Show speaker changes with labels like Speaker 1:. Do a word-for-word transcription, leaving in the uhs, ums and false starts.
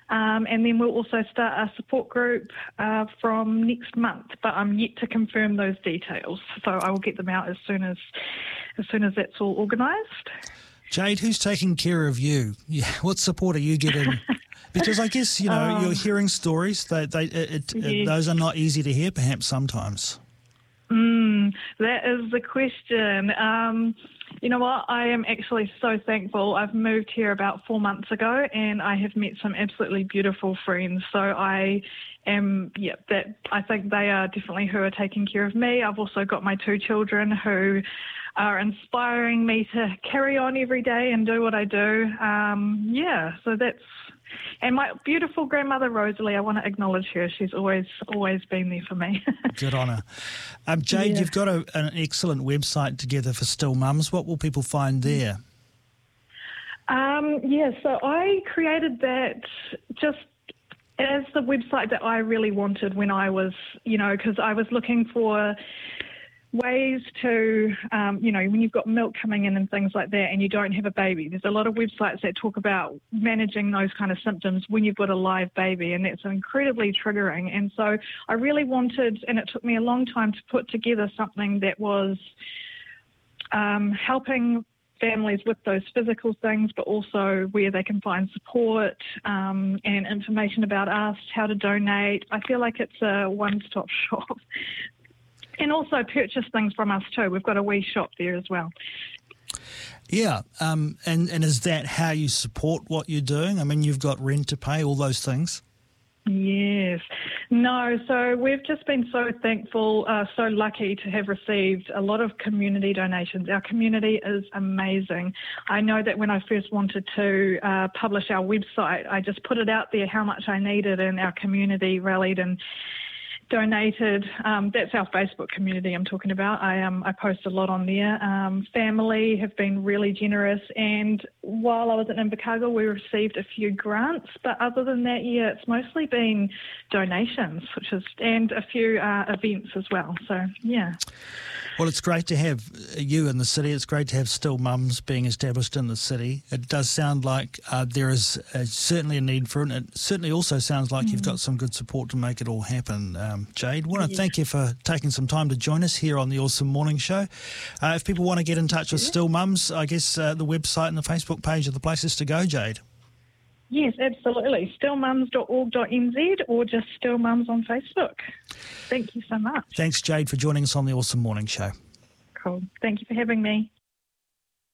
Speaker 1: Um, and then we'll also start a support group uh, from next month, but I'm yet to confirm those details. So I will get them out as soon as as soon as that's all organised.
Speaker 2: Jade, who's taking care of you? Yeah, what support are you getting? Because I guess, you know, um, you're hearing stories. They, they, it,
Speaker 1: yes.
Speaker 2: it, those are not easy to hear, perhaps, sometimes.
Speaker 1: Mm, that is the question. Um, you know what? I am actually so thankful. I've moved here about four months ago and I have met some absolutely beautiful friends. So I am, yeah, that I think they are definitely who are taking care of me. I've also got my two children who are inspiring me to carry on every day and do what I do. Um, yeah, so that's... And my beautiful grandmother, Rosalie, I want to acknowledge her. She's always, always been there for me. Good
Speaker 2: on her. Um, Jade,
Speaker 1: yeah.
Speaker 2: You've got a, an excellent website together for Still Mums. What will people find there?
Speaker 1: Um, yeah, so I created that just as the website that I really wanted when I was, you know, because I was looking for ways to, um, you know, when you've got milk coming in and things like that and you don't have a baby, there's a lot of websites that talk about managing those kind of symptoms when you've got a live baby, and that's incredibly triggering. And so I really wanted, and it took me a long time to put together something that was um, helping families with those physical things, but also where they can find support um, and information about us, how to donate. I feel like it's a one-stop shop. And also purchase things from us too. We've got a wee shop there as well.
Speaker 2: Yeah, um, and, and is that how you support what you're doing? I mean, you've got rent to pay, all those things.
Speaker 1: Yes. No, so we've just been so thankful, uh, so lucky to have received a lot of community donations. Our community is amazing. I know that when I first wanted to uh, publish our website, I just put it out there how much I needed, and our community rallied and donated. Um, that's our Facebook community I'm talking about. I um, I post a lot on there. Um, family have been really generous, and while I was in Invercargill, we received a few grants, but other than that, yeah, it's mostly been donations, which is, and a few uh, events as well. So, yeah.
Speaker 2: Well, it's great to have you in the city. It's great to have Still Mums being established in the city. It does sound like uh, there is uh, certainly a need for it. And it certainly also sounds like mm. you've got some good support to make it all happen. Um, Jade, I want to yeah. thank you for taking some time to join us here on the Awesome Morning Show. Uh, if people want to get in touch with yeah. Still Mums, I guess uh, the website and the Facebook page are the places to go, Jade.
Speaker 1: Yes, absolutely. still mums dot org dot n z or just Still Mums on Facebook. Thank you so much.
Speaker 2: Thanks, Jade, for joining us on the Awesome Morning Show.
Speaker 1: Cool. Thank you for having me.